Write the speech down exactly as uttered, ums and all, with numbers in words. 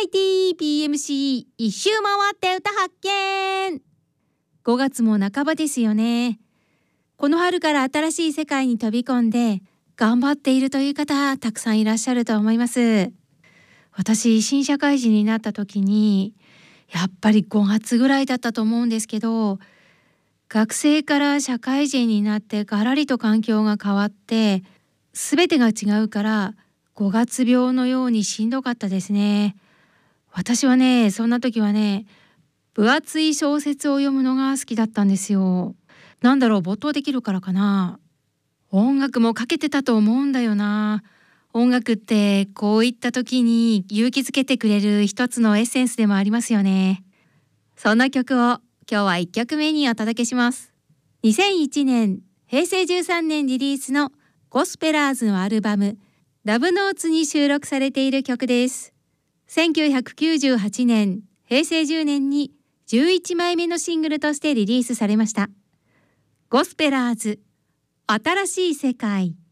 イティーピーエムシー 一周回って歌発見。ごがつも半ばですよね。この春から新しい世界に飛び込んで頑張っているという方たくさんいらっしゃると思います。私新社会人になった時にやっぱりごがつぐらいだったと思うんですけど、学生から社会人になってガラリと環境が変わって全てが違うからごがつ病のようにしんどかったですね。私はね、そんな時はね、分厚い小説を読むのが好きだったんですよ。なんだろう、没頭できるからかな。音楽もかけてたと思うんだよな。音楽ってこういった時に勇気づけてくれる一つのエッセンスでもありますよね。そんな曲を今日はいっきょくめにお届けします。にせんいちねんへいせいじゅうさんねんリリースのゴスペラーズのアルバムラブノーツに収録されている曲です。せんきゅうひゃくきゅうじゅうはちねんへいせいじゅうねんにじゅういちまいめのシングルとしてリリースされました。ゴスペラーズ新しい世界。